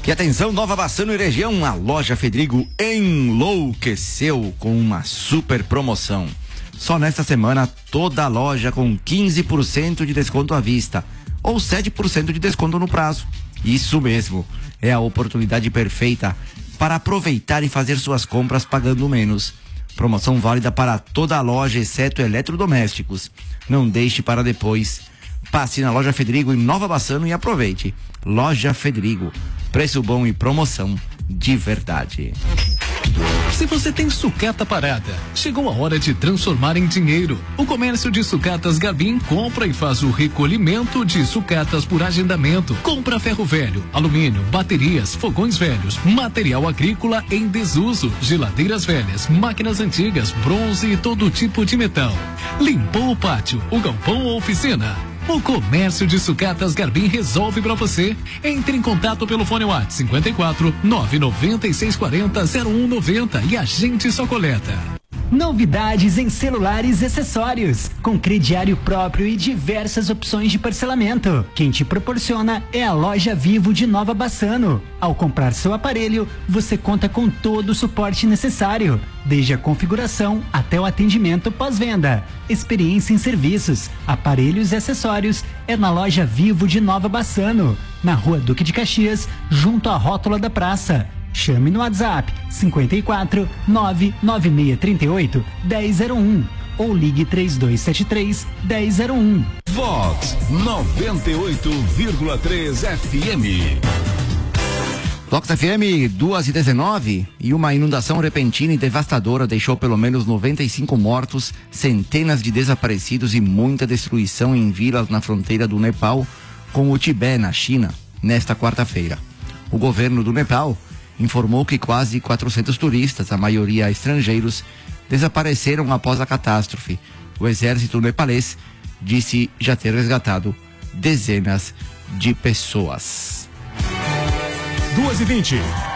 E atenção, Nova Bassano e região, a loja Fedrigo enlouqueceu com uma super promoção. Só nesta semana, toda a loja com 15% de desconto à vista, ou 7% de desconto no prazo. Isso mesmo, é a oportunidade perfeita para aproveitar e fazer suas compras pagando menos. Promoção válida para toda a loja, exceto eletrodomésticos. Não deixe para depois. Passe na loja Fedrigo em Nova Bassano e aproveite. Loja Fedrigo, preço bom e promoção de verdade. Se você tem sucata parada, chegou a hora de transformar em dinheiro. O comércio de sucatas Garbim compra e faz o recolhimento de sucatas por agendamento. Compra ferro velho, alumínio, baterias, fogões velhos, material agrícola em desuso, geladeiras velhas, máquinas antigas, bronze e todo tipo de metal. Limpou o pátio, o galpão ou oficina? O comércio de sucatas Garbim resolve para você. Entre em contato pelo fone WhatsApp 54 996 40 0190 e a gente só coleta. Novidades em celulares e acessórios, com crediário próprio e diversas opções de parcelamento. Quem te proporciona é a loja Vivo de Nova Bassano. Ao comprar seu aparelho, você conta com todo o suporte necessário, desde a configuração até o atendimento pós-venda. Experiência em serviços, aparelhos e acessórios é na loja Vivo de Nova Bassano, na Rua Duque de Caxias, junto à rótula da praça. Chame no WhatsApp 54 99638 1001 ou ligue 3273 1001. Vox 98,3 FM. Vox FM 2h19 e uma inundação repentina e devastadora deixou pelo menos 95 mortos, centenas de desaparecidos e muita destruição em vilas na fronteira do Nepal com o Tibete, na China, nesta quarta-feira. O governo do Nepal informou que quase 400 turistas, a maioria estrangeiros, desapareceram após a catástrofe. O exército nepalês disse já ter resgatado dezenas de pessoas. 2h20.